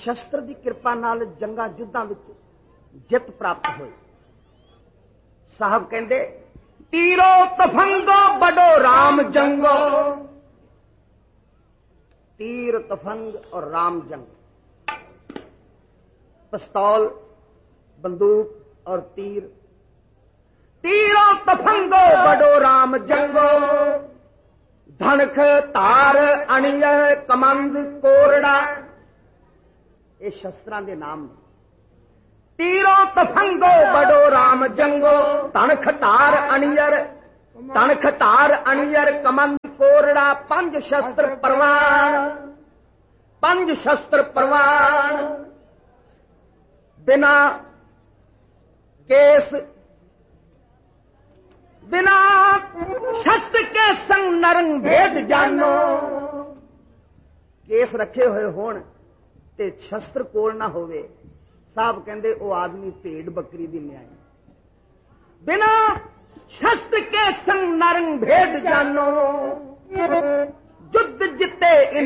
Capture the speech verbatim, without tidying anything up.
शस्त्र की कृपा नाल जंगा युद्धां विच जित प्राप्त हुई। साहब कहंदे तीरो तफंगो बड़ो राम जंगो, तीर तफंग और राम जंग, पिस्तौल बंदूक और तीर। तीरो तफंगो बड़ो राम जंगो, धनख तार अणिय कमंद कोरड़ा, ये शस्त्रां दे नाम ने। तीरो तफंगो बड़ो राम जंगो, धनख तार अणियर, धनख तार अणियर कमंद कोरड़ा, पंज शस्त्र परवान, पंज शस्त्र परवान। बिना केस बिना शस्त्र के संग नरंग भेद जानो, केस रखे हुए होण ते शस्त्र कोल ना होवे, साहब कहंदे ओ आदमी भेड़ बकरी दी न्याय। बिना शस्त्र के संग नरंग भेद जानो, युद्ध जिते